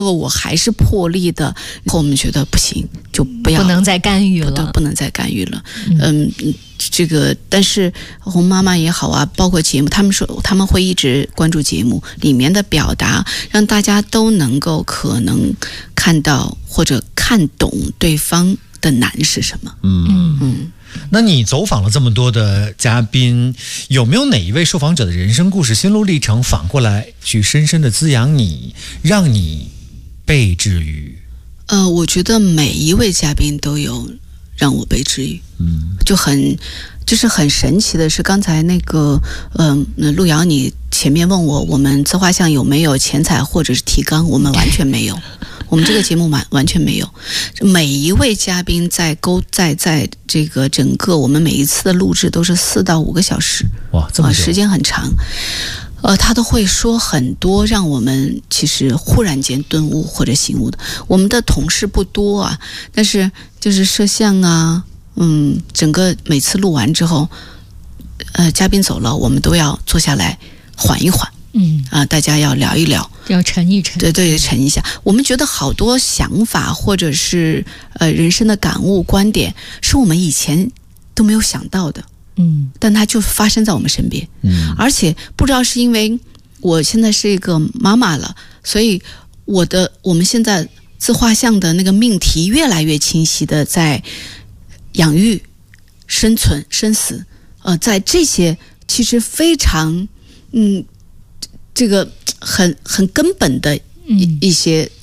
我还是破例的，我们觉得不行，就不能再干预了， 不能再干预了。这个，但是洪妈妈也好啊，包括节目，他们说他们会一直关注节目里面的表达，让大家都能够可能看到或者看懂对方的难是什么。 那你走访了这么多的嘉宾，有没有哪一位受访者的人生故事、心路历程反过来去深深的滋养你，让你被治愈？ 我觉得每一位嘉宾都有让我被治愈。就是很神奇的是，刚才那个路遥，你前面问我们自画像有没有前彩或者是提纲，我们完全没有。我们这个节目完全没有，每一位嘉宾在这个整个我们每一次的录制都是4到5个小时， 哇，这么久， 时间很长。他都会说很多让我们其实忽然间顿悟或者醒悟的。我们的同事不多啊，但是就是摄像啊，整个每次录完之后，嘉宾走了，我们都要坐下来缓一缓。大家要聊一聊， 要沉一沉， 对，沉一下。我们觉得好多想法或者是人生的感悟观点，是我们以前都没有想到的，但它就发生在我们身边，而且不知道是因为我现在是一个妈妈了，所以我们现在自画像的那个命题越来越清晰的在养育、生存、生死，在这些其实非常这个很根本的一些